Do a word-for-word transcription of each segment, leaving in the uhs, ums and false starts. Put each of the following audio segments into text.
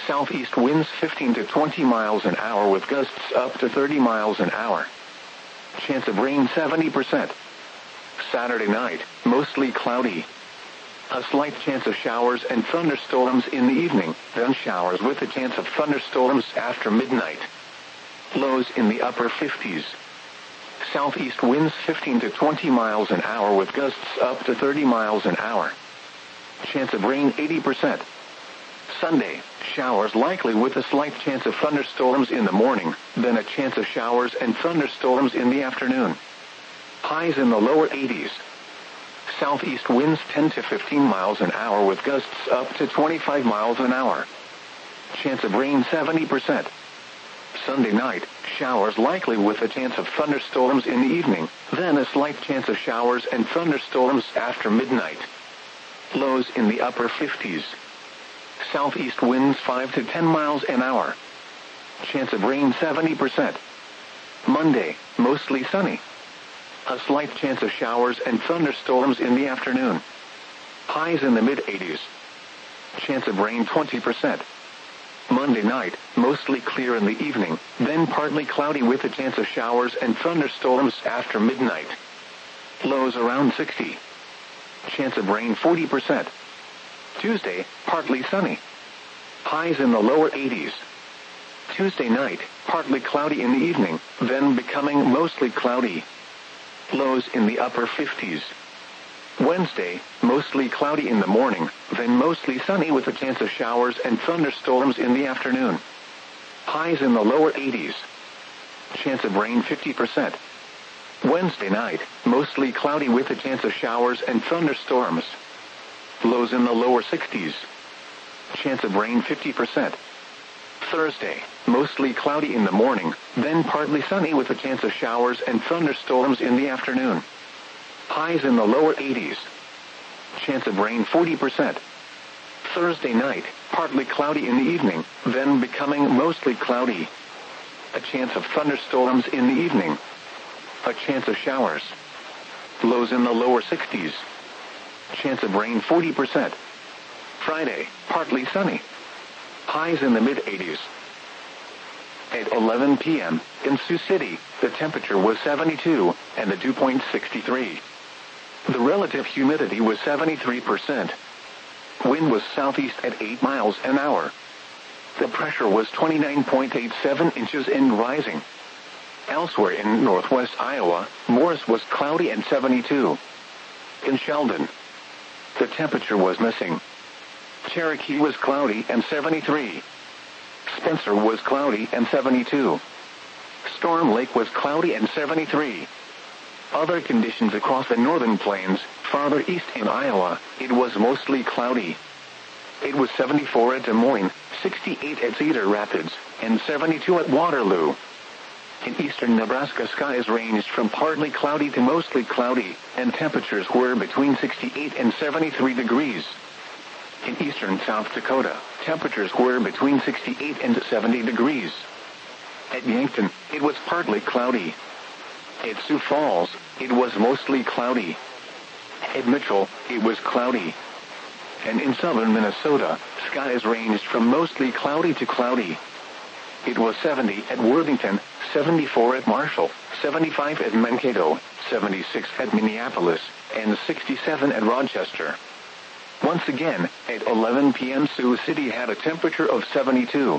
Southeast winds fifteen to twenty miles an hour with gusts up to thirty miles an hour. Chance of rain seventy percent. Saturday night, mostly cloudy. A slight chance of showers and thunderstorms in the evening, then showers with a chance of thunderstorms after midnight. Lows in the upper fifties. Southeast winds fifteen to twenty miles an hour with gusts up to thirty miles an hour. Chance of rain eighty percent. Sunday, showers likely with a slight chance of thunderstorms in the morning, then a chance of showers and thunderstorms in the afternoon. Highs in the lower eighties. Southeast winds ten to fifteen miles an hour with gusts up to twenty-five miles an hour. Chance of rain seventy percent. Sunday night, showers likely with a chance of thunderstorms in the evening, then a slight chance of showers and thunderstorms after midnight. Lows in the upper fifties. Southeast winds five to ten miles an hour. Chance of rain seventy percent. Monday, mostly sunny. A slight chance of showers and thunderstorms in the afternoon. Highs in the mid-eighties. Chance of rain twenty percent. Monday night, mostly clear in the evening, then partly cloudy with a chance of showers and thunderstorms after midnight. Lows around sixty. Chance of rain forty percent. Tuesday, partly sunny. Highs in the lower eighties. Tuesday night, partly cloudy in the evening, then becoming mostly cloudy. Lows in the upper fifties. Wednesday, mostly cloudy in the morning, then mostly sunny with a chance of showers and thunderstorms in the afternoon. Highs in the lower eighties. Chance of rain fifty percent. Wednesday night, mostly cloudy with a chance of showers and thunderstorms. Lows in the lower sixties. Chance of rain fifty percent. Thursday, mostly cloudy in the morning, then partly sunny with a chance of showers and thunderstorms in the afternoon. Highs in the lower eighties. Chance of rain forty percent. Thursday night, partly cloudy in the evening, then becoming mostly cloudy. A chance of thunderstorms in the evening. A chance of showers. Lows in the lower sixties. Chance of rain forty percent. Friday, partly sunny. Highs in the mid-eighties. At eleven p.m., in Sioux City, the temperature was seventy-two, and the dew point sixty-three. The relative humidity was seventy-three percent. Wind was southeast at eight miles an hour. The pressure was twenty-nine point eight seven inches and rising. Elsewhere in northwest Iowa, Morris was cloudy and seventy-two. In Sheldon, the temperature was missing. Cherokee was cloudy and seventy-three. Spencer was cloudy and seventy-two. Storm Lake was cloudy and seventy-three. Other conditions across the northern plains, farther east in Iowa, it was mostly cloudy. It was seventy-four at Des Moines, sixty-eight at Cedar Rapids, and seventy-two at Waterloo. In eastern Nebraska, skies ranged from partly cloudy to mostly cloudy, and temperatures were between sixty-eight and seventy-three degrees. In eastern South Dakota, temperatures were between sixty-eight and seventy degrees. At Yankton, it was partly cloudy. At Sioux Falls, it was mostly cloudy. At Mitchell, it was cloudy. And in southern Minnesota, skies ranged from mostly cloudy to cloudy. It was seventy at Worthington, seventy-four at Marshall, seventy-five at Mankato, seventy-six at Minneapolis, and sixty-seven at Rochester. Once again, at eleven p.m. Sioux City had a temperature of seventy-two.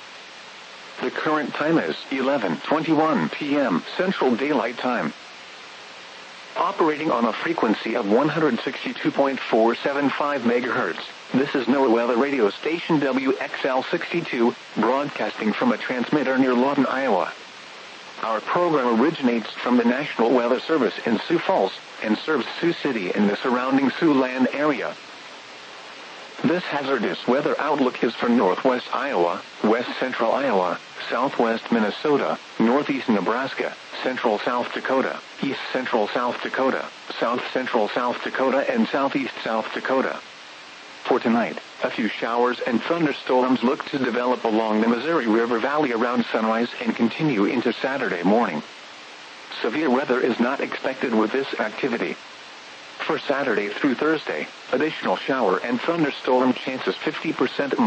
The current time is eleven twenty-one p.m. Central Daylight Time. Operating on a frequency of one hundred sixty-two point four seven five megahertz, this is NOAA Weather Radio Station W X L sixty-two, broadcasting from a transmitter near Lawton, Iowa. Our program originates from the National Weather Service in Sioux Falls and serves Sioux City and the surrounding Siouxland area. This hazardous weather outlook is for northwest Iowa, west central Iowa, southwest Minnesota, northeast Nebraska, central South Dakota, east central South Dakota, south central South Dakota, and southeast South Dakota. For tonight, a few showers and thunderstorms look to develop along the Missouri River Valley around sunrise and continue into Saturday morning. Severe weather is not expected with this activity. For Saturday through Thursday, additional shower and thunderstorm chances fifty percent.